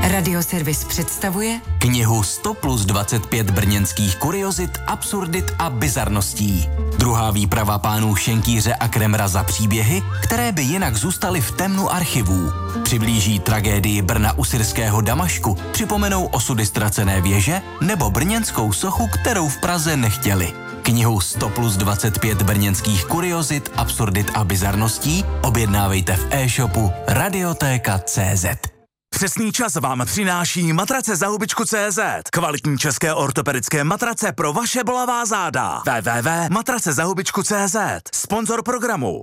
Radioservis představuje knihu 100 plus 25 brněnských kuriozit, absurdit a bizarností. Druhá výprava pánů Šenkýře a Kremra za příběhy, které by jinak zůstaly v temnu archivů. Přiblíží tragédii Brna u syrského Damašku, připomenou osudy ztracené věže nebo brněnskou sochu, kterou v Praze nechtěli. Knihu 100 plus 25 brněnských kuriozit, absurdit a bizarností objednávejte v e-shopu Radiotéka.cz. Přesný čas vám přináší matrace za hubičku.cz. Kvalitní české ortopedické matrace pro vaše bolavá záda. www.matracezahubičku.cz. Sponzor programu.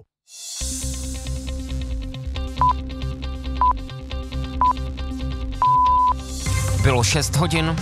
Bylo 6 hodin.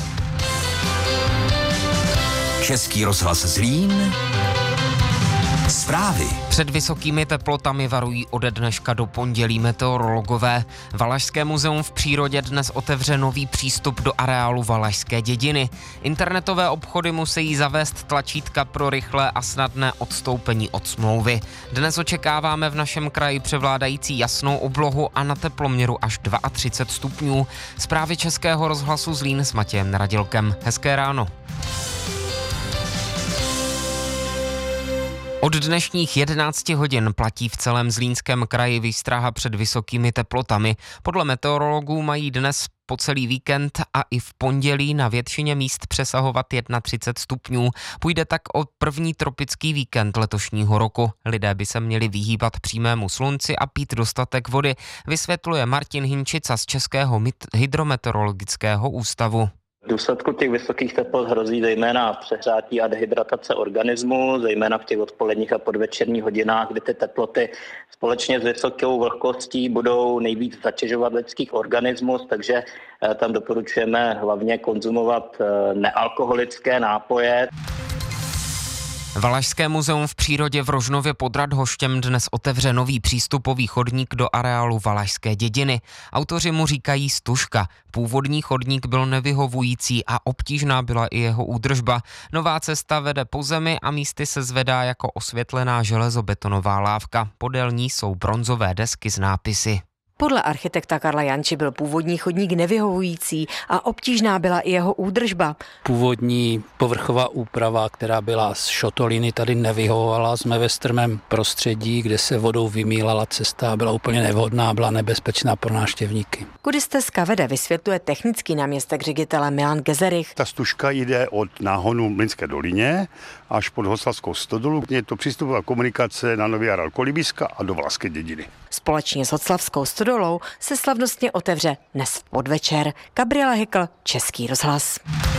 Český rozhlas Zlín. Zprávy. Před vysokými teplotami varují ode dneška do pondělí meteorologové. Valašské muzeum v přírodě dnes otevře nový přístup do areálu Valašské dědiny. Internetové obchody musí zavést tlačítka pro rychlé a snadné odstoupení od smlouvy. Dnes očekáváme v našem kraji převládající jasnou oblohu a na teploměru až 32 stupňů. Zprávy Českého rozhlasu Zlín s Matějem Neradilkem. Hezké ráno. Od dnešních 11 hodin platí v celém Zlínském kraji výstraha před vysokými teplotami. Podle meteorologů mají dnes po celý víkend a i v pondělí na většině míst přesahovat 31 stupňů. Půjde tak o první tropický víkend letošního roku. Lidé by se měli vyhýbat přímému slunci a pít dostatek vody, vysvětluje Martin Hinčica z Českého hydrometeorologického ústavu. V důsledku těch vysokých teplot hrozí zejména přehřátí a dehydratace organismu, zejména v těch odpoledních a podvečerních hodinách, kdy ty teploty společně s vysokou vlhkostí budou nejvíc zatěžovat lidský organismus, takže tam doporučujeme hlavně konzumovat nealkoholické nápoje. Valašské muzeum v přírodě v Rožnově pod Radhoštěm dnes otevře nový přístupový chodník do areálu Valašské dědiny. Autoři mu říkají Stužka. Původní chodník byl nevyhovující a obtížná byla i jeho údržba. Nová cesta vede po zemi a místy se zvedá jako osvětlená železobetonová lávka. Podél ní jsou bronzové desky s nápisy. Podle architekta Karla Janči byl původní chodník nevyhovující a obtížná byla i jeho údržba. Původní povrchová úprava, která byla z šotoliny, tady nevyhovovala. Jsme ve strmém prostředí, kde se vodou vymýlala cesta a byla úplně nevhodná, byla nebezpečná pro návštěvníky. Kudy stezka vede, vysvětluje technický náměstek ředitele Milan Gezerich. Ta stužka jde od náhonu Mlynské dolině až pod Hoslavskou stodolu. Je to přístupová komunikace na nový areál Kolibíska a do Valašské dědiny. Společně s Hoslavskou stodolou se slavnostně otevře dnes v podvečer. Gabriela Hykl, Český rozhlas.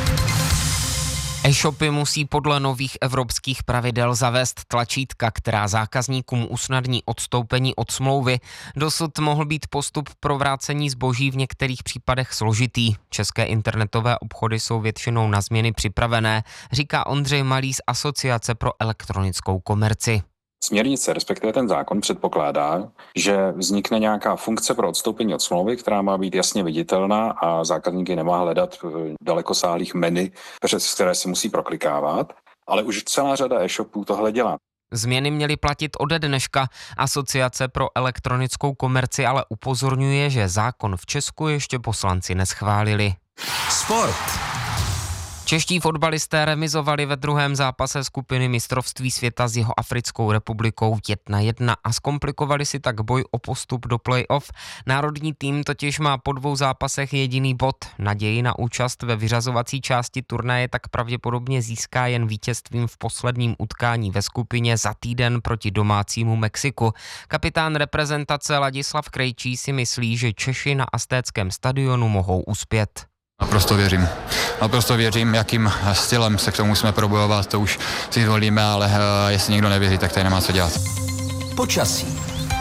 E-shopy musí podle nových evropských pravidel zavést tlačítka, která zákazníkům usnadní odstoupení od smlouvy. Dosud mohl být postup pro vrácení zboží v některých případech složitý. České internetové obchody jsou většinou na změny připravené, říká Ondřej Malý z Asociace pro elektronickou komerci. Směrnice, respektive ten zákon, předpokládá, že vznikne nějaká funkce pro odstoupení od smlouvy, která má být jasně viditelná a zákazníky nemá hledat v dalekosáhlých menu, přes které se musí proklikávat, ale už celá řada e-shopů tohle dělá. Změny měly platit ode dneška. Asociace pro elektronickou komerci ale upozorňuje, že zákon v Česku ještě poslanci neschválili. Sport. Čeští fotbalisté remizovali ve druhém zápase skupiny mistrovství světa s Jihoafrickou republikou 1-1 a zkomplikovali si tak boj o postup do play-off. Národní tým totiž má po 2 zápasech jediný bod. Naději na účast ve vyřazovací části turnaje tak pravděpodobně získá jen vítězstvím v posledním utkání ve skupině za týden proti domácímu Mexiku. Kapitán reprezentace Ladislav Krejčí si myslí, že Češi na Aztéckém stadionu mohou uspět. Naprosto věřím, jakým stylem se k tomu musíme probojovat, to už si zvolíme, ale jestli někdo nevěří, tak tady nemá co dělat. Počasí.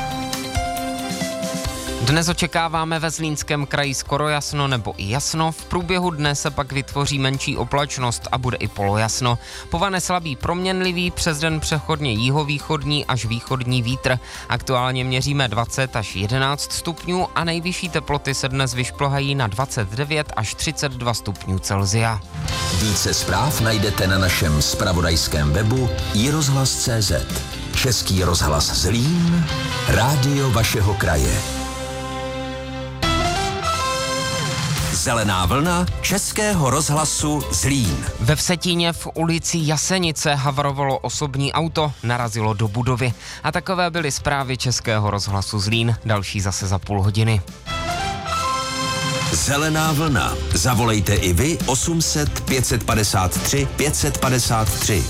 Dnes očekáváme ve Zlínském kraji skoro jasno nebo i jasno, v průběhu dne se pak vytvoří menší oblačnost a bude i polojasno. Povane slabý proměnlivý, přes den přechodně jihovýchodní až východní vítr. Aktuálně měříme 20 až 11 stupňů a nejvyšší teploty se dnes vyšplhají na 29 až 32 stupňů Celsia. Více zpráv najdete na našem zpravodajském webu iRozhlas.cz. Český rozhlas Zlín, rádio vašeho kraje. Zelená vlna Českého rozhlasu Zlín. Ve Vsetíně v ulici Jasenice havarovalo osobní auto, narazilo do budovy. A takové byly zprávy Českého rozhlasu Zlín, další zase za půl hodiny. Zelená vlna. Zavolejte i vy 800 553 553.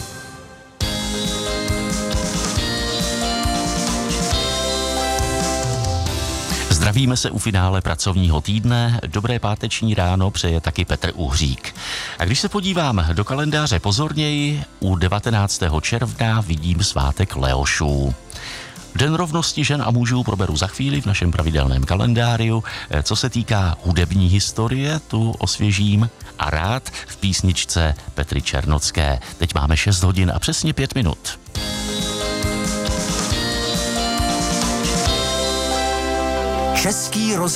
Zdravíme se u finále pracovního týdne. Dobré páteční ráno přeje taky Petr Uhřík. A když se podívám do kalendáře pozorněji, u 19. června vidím svátek Leošů. Den rovnosti žen a mužů proberu za chvíli v našem pravidelném kalendáriu. Co se týká hudební historie, tu osvěžím a rád v písničce Petry Černocké. Teď máme 6 hodin a přesně 5 minut. Český